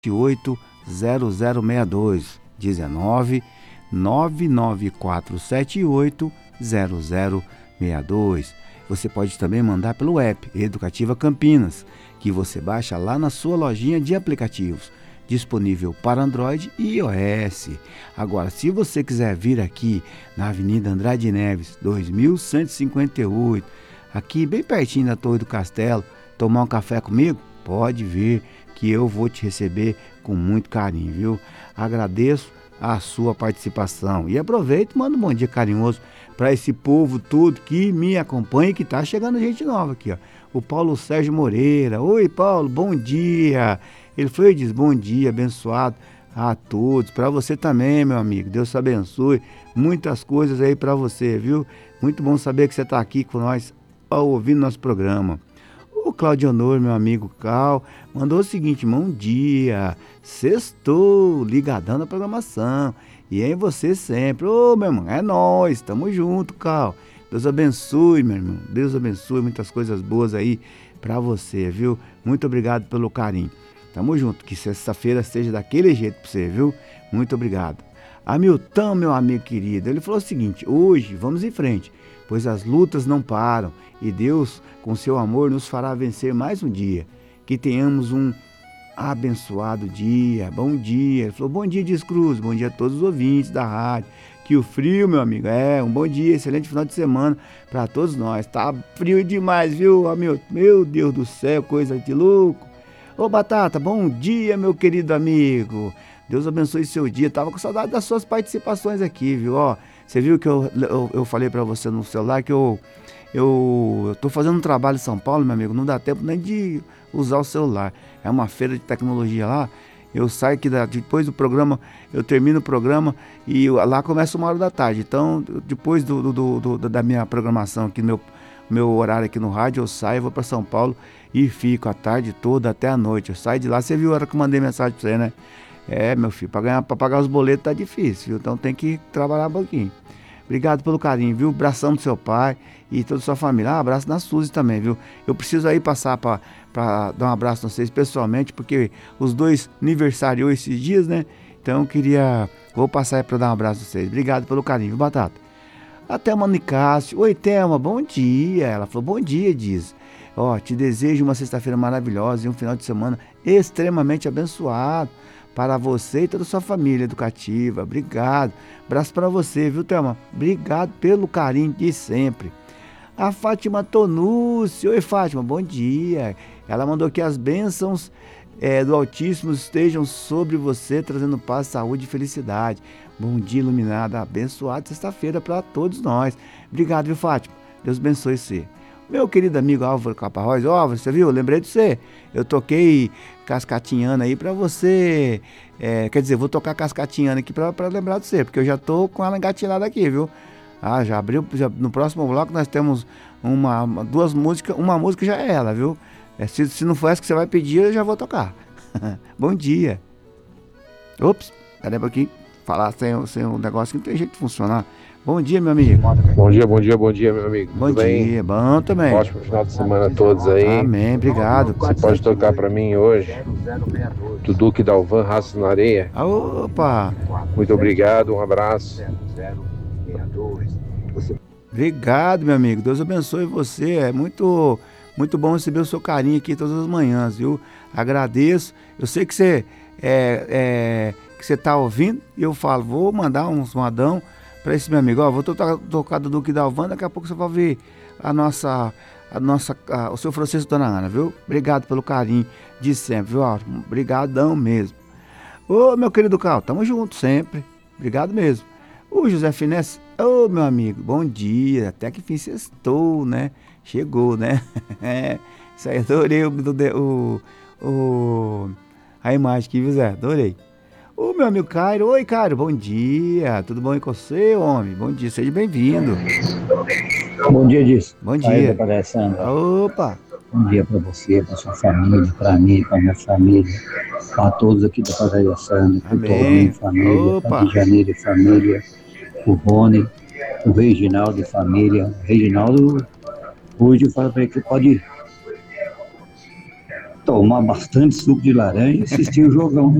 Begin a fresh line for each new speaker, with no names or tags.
0062 19 994780062. Você pode também mandar pelo app Educativa Campinas, que você baixa lá na sua lojinha de aplicativos, disponível para Android e iOS. Agora, se você quiser vir aqui na Avenida Andrade Neves, 2158, aqui bem pertinho da Torre do Castelo, tomar um café comigo, pode vir que eu vou te receber com muito carinho, viu? Agradeço a sua participação e aproveito e mando um bom dia carinhoso para esse povo todo que me acompanha e que tá chegando gente nova aqui, ó. O Paulo Sérgio Moreira. Oi, Paulo, bom dia. Ele foi e diz bom dia, abençoado a todos. Para você também, meu amigo. Deus te abençoe. Muitas coisas aí para você, viu? Muito bom saber que você tá aqui com nós, ouvindo nosso programa. O Claudionor, meu amigo Cal, mandou o seguinte: bom dia, sextou, ligadão na programação, e em você sempre. Ô, meu irmão, é nóis, tamo junto, Cal. Deus abençoe, meu irmão, Deus abençoe, muitas coisas boas aí pra você, viu? Muito obrigado pelo carinho. Tamo junto, que sexta-feira seja daquele jeito pra você, viu? Muito obrigado. Hamilton, meu amigo querido, ele falou o seguinte: hoje vamos em frente, pois as lutas não param e Deus, com seu amor, nos fará vencer mais um dia. Que tenhamos um abençoado dia. Bom dia. Ele falou: bom dia, Dias Cruz, bom dia a todos os ouvintes da rádio. Que o frio, meu amigo, um bom dia, excelente final de semana para todos nós. Tá frio demais, viu, Hamilton? Meu Deus do céu, coisa de louco. Ô, Batata, bom dia, meu querido amigo. Deus abençoe seu dia. Tava com saudade das suas participações aqui, viu? Ó, você viu que eu falei para você no celular que eu tô fazendo um trabalho em São Paulo, meu amigo, não dá tempo nem de usar o celular. É uma feira de tecnologia lá. Eu saio aqui depois do programa, eu termino o programa e lá começa 1h da tarde. Então, depois da minha programação aqui, meu horário aqui no rádio, eu saio, vou para São Paulo e fico a tarde toda até a noite. Eu saio de lá, você viu a hora que eu mandei mensagem para você, né? Meu filho, para pagar os boletos tá difícil, viu? Então tem que trabalhar um pouquinho. Obrigado pelo carinho, viu? Abração do seu pai e toda a sua família. Abraço na Suzy também, viu? Eu preciso aí passar para dar um abraço a vocês pessoalmente, porque os dois aniversariou esses dias, né? Então vou passar aí para dar um abraço a vocês. Obrigado pelo carinho, viu, Batata? A Thelma Nicásio. Oi, Thelma, bom dia. Ela falou: bom dia, diz. Ó, te desejo uma sexta-feira maravilhosa e um final de semana extremamente abençoado para você e toda a sua família educativa. Obrigado. Abraço para você, viu, Thelma? Obrigado pelo carinho de sempre. A Fátima Tonucci. Oi, Fátima, bom dia. Ela mandou que as bênçãos do Altíssimo estejam sobre você, trazendo paz, saúde e felicidade. Bom dia, iluminada, abençoada sexta-feira para todos nós. Obrigado, viu, Fátima? Deus abençoe você. Meu querido amigo Álvaro Caparrós. Álvaro, você viu? Eu lembrei de você. Eu toquei Cascatinhana aí pra você. Quer dizer, vou tocar Cascatinhana aqui pra lembrar de você, porque eu já tô com ela engatilhada aqui, viu? Já abriu. No próximo bloco nós temos duas músicas. Uma música já é ela, viu? Se não for essa que você vai pedir, eu já vou tocar. Bom dia. Ops, peraí um pouquinho. Falar sem um negócio que não tem jeito de funcionar. Bom dia, meu amigo.
Bom dia, meu amigo.
Bom dia, bom também.
Ótimo final de semana a todos aí.
Amém, obrigado.
Você pode tocar pra mim hoje do Duque Dalvan, Raças na Areia.
Opa!
Muito obrigado, um abraço.
Obrigado, meu amigo. Deus abençoe você. É muito bom receber o seu carinho aqui todas as manhãs, viu? Agradeço. Eu sei que você que você tá ouvindo e eu falo, vou mandar uns modão para esse meu amigo. Ó, vou tocar do Duque Dalvan, daqui a pouco você vai ver o seu Francisco Dona Ana, viu? Obrigado pelo carinho de sempre, viu? Obrigadão mesmo. Ô, meu querido Carl, tamo junto sempre. Obrigado mesmo. O José Finesse, ô, meu amigo, bom dia. Até que enfim sextou, né? Chegou, né? Isso aí, adorei a imagem aqui, viu, Zé? Adorei. O meu amigo Cairo. Oi, Cairo, bom dia. Tudo bom aí com você, homem? Bom dia, seja bem-vindo.
Bom dia, Diz.
Bom dia.
Opa. Bom dia para você, para sua família, para mim, para minha família, para todos aqui da Padaria Sandra, para o Torinho, família, para o Janeiro e família, o Rony, o Reginaldo e família. Reginaldo, hoje eu falo para ele que pode ir. tomar bastante suco de laranja e assistir o jogão.